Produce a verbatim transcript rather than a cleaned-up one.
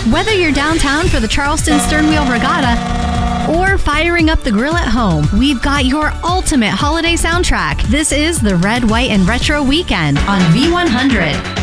Whether you're downtown for the Charleston Sternwheel Regatta or firing up the grill at home, we've got your ultimate holiday soundtrack. This is the Red, White, and Retro Weekend on V one hundred.